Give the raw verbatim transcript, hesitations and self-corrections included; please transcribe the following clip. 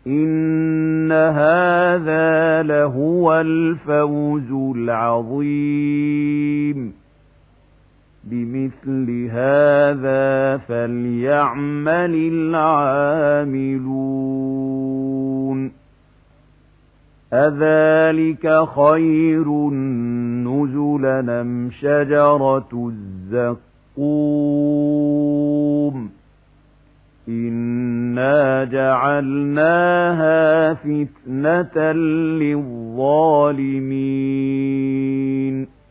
إن هذا لهو الفوز العظيم بمثل هذا فليعمل العاملون أذلك خير نزلا أم شجرة الزقوم إنا جعلناها فتنة للظالمين